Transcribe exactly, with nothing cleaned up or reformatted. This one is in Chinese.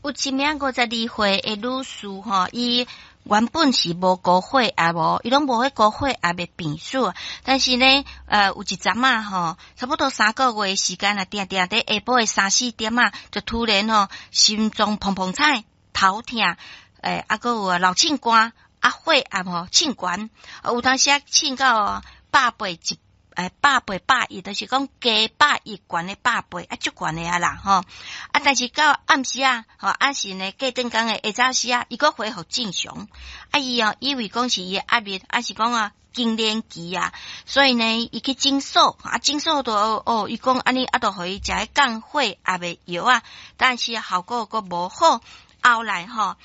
有一名五十二岁的女士吼，伊原本是无高血压无，伊拢无迄高血压的病史，但是呢，呃，有一阵啊吼，差不多三个月的时间啊，定定伫下晡的三四点啊，就突然吼心脏砰砰踩，头痛，诶，啊个有脑罄肝，啊血压吼罄悬，有当时啊罄到百八一。诶，百八百一，就是讲加百一悬的百八，啊，足悬的啊啦，吼，啊，但是到暗时啊，吼，暗时呢，过顶工的下早时啊，伊个恢复正常，啊，伊哦，以为讲是伊的压力，啊是讲啊，更年期啊，所以呢，伊去诊所，啊，诊所都哦，伊讲安尼，啊，都互伊食降血压的药啊，但是效果个无好，后来吼。